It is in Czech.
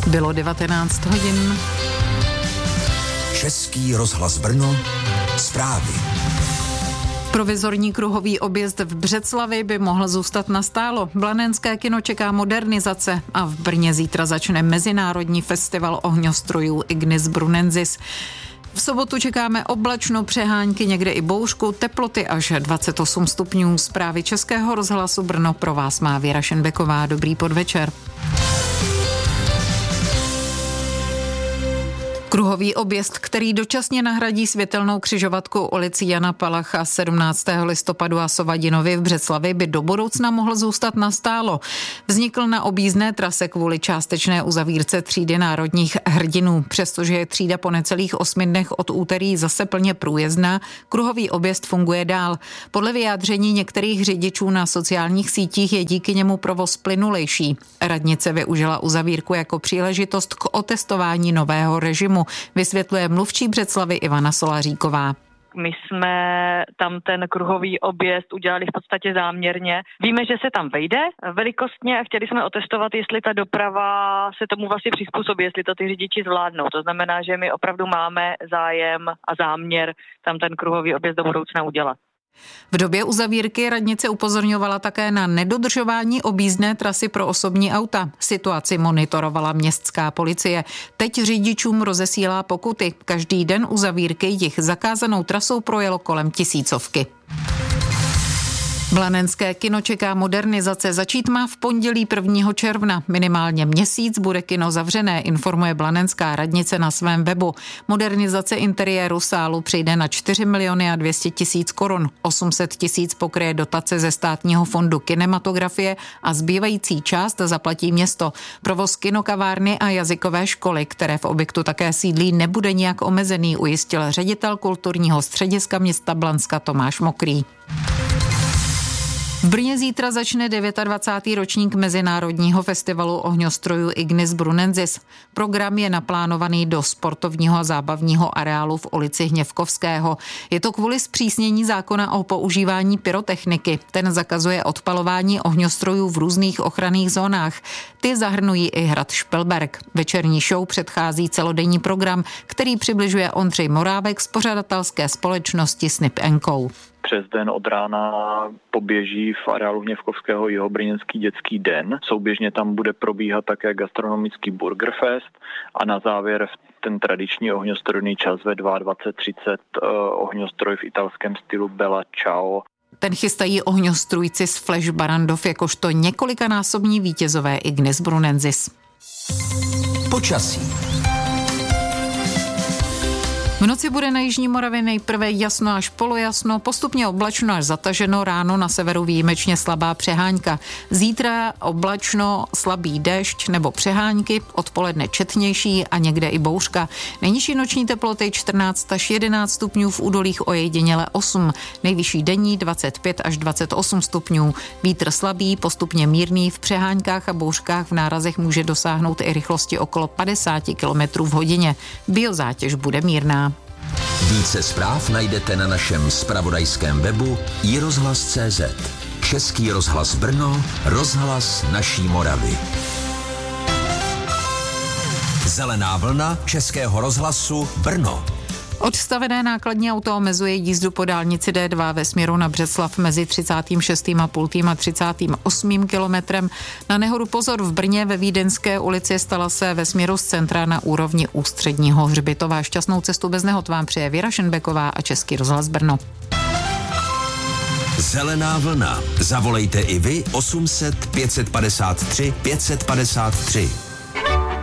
Bylo 19 hodin. Český rozhlas Brno, zprávy. Provizorní kruhový objezd v Břeclavi by mohl zůstat nastálo. Blanenské kino čeká modernizace a v Brně zítra začne mezinárodní festival ohňostrojů Ignis Brunensis. V sobotu čekáme oblačno, přehánky, někde i bouřku, teploty až 28 stupňů. Zprávy Českého rozhlasu Brno pro vás má Věra Šenbeková. Dobrý podvečer. Kruhový objezd, který dočasně nahradí světelnou křižovatku ulici Jana Palacha 17. listopadu a Sovadinovy v Břeclavi, by do budoucna mohl zůstat nastálo. Vznikl na objízdné trase kvůli částečné uzavírce třídy národních hrdinů. Přestože je třída po necelých 8 dnech od úterý zase plně průjezdná, kruhový objezd funguje dál. Podle vyjádření některých řidičů na sociálních sítích je díky němu provoz plynulejší. Radnice využila uzavírku jako příležitost k otestování nového režimu, vysvětluje mluvčí Břeclavy Ivana Solaříková. My jsme tam ten kruhový objezd udělali v podstatě záměrně. Víme, že se tam vejde velikostně a chtěli jsme otestovat, jestli ta doprava se tomu vlastně přizpůsobí, jestli to ty řidiči zvládnou. To znamená, že my opravdu máme zájem a záměr tam ten kruhový objezd do budoucna udělat. V době uzavírky radnice upozorňovala také na nedodržování objízdné trasy pro osobní auta. Situaci monitorovala městská policie. Teď řidičům rozesílá pokuty. Každý den uzavírky jich zakázanou trasou projelo kolem 1000. Blanenské kino čeká modernizace. Začít má v pondělí 1. června. Minimálně měsíc bude kino zavřené, informuje blanenská radnice na svém webu. Modernizace interiéru sálu přijde na 4 200 000 korun. 800 000 pokryje dotace ze státního fondu kinematografie a zbývající část zaplatí město. Provoz kinokavárny a jazykové školy, které v objektu také sídlí, nebude nijak omezený, ujistil ředitel kulturního střediska města Blanska Tomáš Mokrý. V Brně zítra začne 29. ročník mezinárodního festivalu ohňostrojů Ignis Brunensis. Program je naplánovaný do sportovního a zábavního areálu v ulici Hněvkovského. Je to kvůli zpřísnění zákona o používání pyrotechniky. Ten zakazuje odpalování ohňostrojů v různých ochranných zónách. Ty zahrnují i hrad Špilberk. Večerní show předchází celodenní program, který přibližuje Ondřej Morávek z pořadatelské společnosti Snip & Co. Přes den od rána poběží v areálu Hněvkovského jihobrněnský dětský den. Souběžně tam bude probíhat také gastronomický Burgerfest a na závěr ten tradiční ohňostrojný čas ve 22:30 ohňostroj v italském stylu Bella Ciao. Ten chystají ohňostrůjci z Flash Barrandov jakožto několikanásobní vítězové Ignis Brunensis. Počasí. V noci bude na jižní Moravě nejprve jasno až polojasno, postupně oblačno až zataženo, ráno na severu výjimečně slabá přehánka. Zítra oblačno, slabý déšť nebo přehánky, odpoledne četnější a někde i bouřka. Nejnižší noční teploty 14 až 11 stupňů, v údolích ojediněle 8, nejvyšší denní 25 až 28 stupňů. Vítr slabý, postupně mírný, v přeháňkách a bouřkách v nárazech může dosáhnout i rychlosti okolo 50 km v hodině. Biozátěž bude mírná. Více zpráv najdete na našem zpravodajském webu iRozhlas.cz. Český rozhlas Brno, rozhlas naší Moravy. Zelená vlna Českého rozhlasu Brno. Odstavené nákladní auto omezuje jízdu po dálnici D2 ve směru na Břeclav mezi 36,5. a 38. kilometrem. Na nehodu pozor v Brně ve Vídeňské ulici, stala se ve směru z centra na úrovni Ústředního hřbitova. Šťastnou cestu bez nehod vám přeje Věra Šenbeková a Český rozhlas Brno. Zelená vlna. Zavolejte i vy 800 553 553.